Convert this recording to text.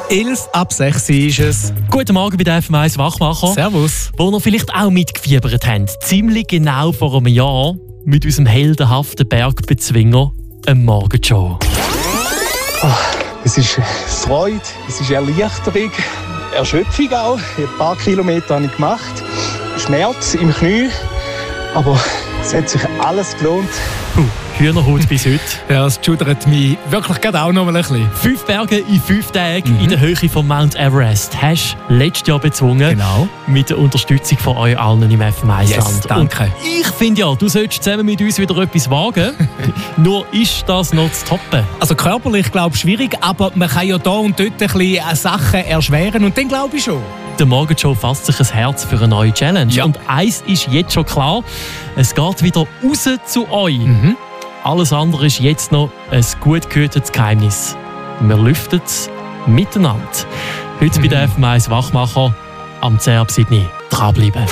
11 ab 6 ist es. Guten Morgen bei der FM1 Wachmacher. Servus. Wo ihr vielleicht auch mitgefiebert habt. Ziemlich genau vor einem Jahr mit unserem heldenhaften Bergbezwinger, einem Morgenshow. Es ist Freude, es ist Erleichterung, Erschöpfung auch. Ein paar Kilometer habe ich gemacht. Schmerz im Knie, aber es hat sich alles gelohnt. Hühnerhaut bis heute. Ja, es schudert mich wirklich gerade auch noch mal ein bisschen. 5 Berge in 5 Tagen in der Höhe von Mount Everest. Hast du letztes Jahr bezwungen. Genau. Mit der Unterstützung von euch allen im FM1-Land. Yes, danke. Und ich finde ja, du solltest zusammen mit uns wieder etwas wagen. Nur ist das noch zu toppen? Also körperlich glaube ich schwierig, aber man kann ja da und dort ein bisschen Sachen erschweren und dann glaube ich schon. Der Morgenshow fasst sich ein Herz für eine neue Challenge. Ja. Und eins ist jetzt schon klar, es geht wieder raus zu euch. Alles andere ist jetzt noch ein gut gehütetes Geheimnis. Wir lüften es miteinander. Heute bei der FM1 Wachmacher am 10 ab 7 dranbleiben.